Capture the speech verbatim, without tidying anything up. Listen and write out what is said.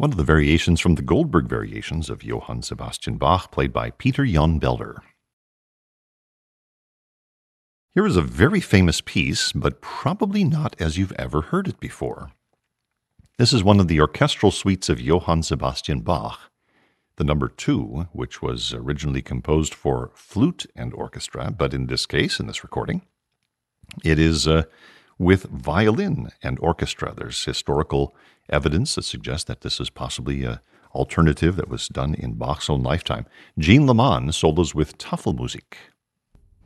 one of the variations from the Goldberg variations of Johann Sebastian Bach, played by Peter Jan Belder. Here is a very famous piece, but probably not as you've ever heard it before. This is one of the orchestral suites of Johann Sebastian Bach, the number two, which was originally composed for flute and orchestra, but in this case, in this recording, it is uh, with violin and orchestra. There's historical evidence that suggests that this is possibly an alternative that was done in Bach's own lifetime. Jean Leman solos with Tafelmusik.